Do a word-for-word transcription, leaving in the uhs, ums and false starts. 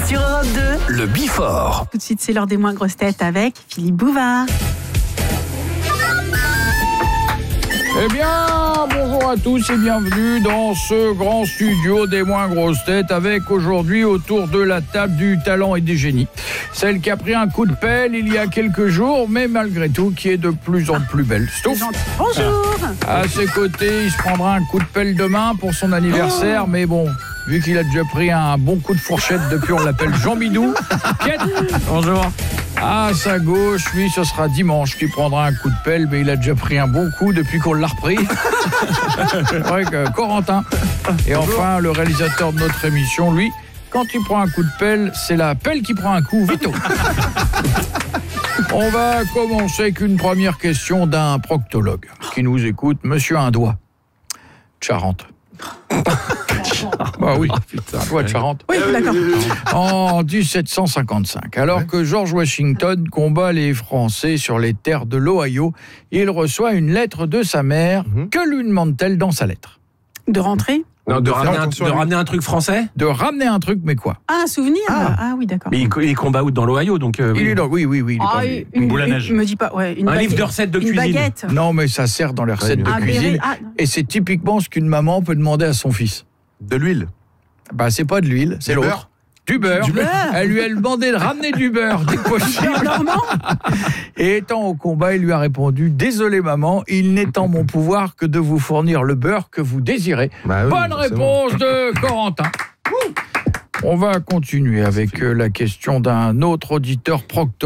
Sur Europe deux, le Before. Tout de suite, c'est l'heure des moins grosses têtes avec Philippe Bouvard. Eh bien, bonjour à tous et bienvenue dans ce grand studio des moins grosses têtes avec aujourd'hui autour de la table du talent et des génies. Celle qui a pris un coup de pelle il y a quelques jours, mais malgré tout qui est de plus en plus belle. Stouff. Bonjour. À ses côtés, il se prendra un coup de pelle demain pour son anniversaire, oh. mais bon, vu qu'il a déjà pris un bon coup de fourchette depuis, on l'appelle Jean Bidou. Bonjour. À sa gauche, lui, ce sera dimanche qu'il prendra un coup de pelle, mais il a déjà pris un bon coup depuis qu'on l'a repris. C'est vrai que Corentin. Et enfin, le réalisateur de notre émission, lui, quand il prend un coup de pelle, c'est la pelle qui prend un coup, Vito. On va commencer avec une première question d'un proctologue qui nous écoute, Monsieur Un Doigt, de Charente. Bah oui, oh, putain, un doigt de Charente. Oui, d'accord. En dix-sept cent cinquante-cinq, alors ouais. que George Washington combat les Français sur les terres de l'Ohio, il reçoit une lettre de sa mère. Mm-hmm. Que lui demande-t-elle dans sa lettre ? De rentrer ? Non, de, de, ramener un, de ramener un truc français ? De ramener un truc, mais quoi ? Ah, un souvenir ? Ah, ah oui, d'accord. Mais il, il combat où ? Dans l'Ohio, donc euh, il oui. est dans, oui, oui, oui. Il ah, est une, une boule à neige. Me dis pas, ouais, une un baguette, livre de recettes de une cuisine. Baguette. Non, mais ça sert dans les recettes ouais, de ah, cuisine. Ah, et c'est typiquement ce qu'une maman peut demander à son fils. De l'huile ? Bah, c'est pas de l'huile, c'est l'autre. Beurre. Du beurre. Du beurre. Elle lui a demandé de ramener du beurre dès que possible. Et étant au combat, il lui a répondu « Désolé maman, il n'est en mon pouvoir que de vous fournir le beurre que vous désirez. Bah » oui, bonne réponse bon. de Corentin. On va continuer avec la question d'un autre auditeur proctologue.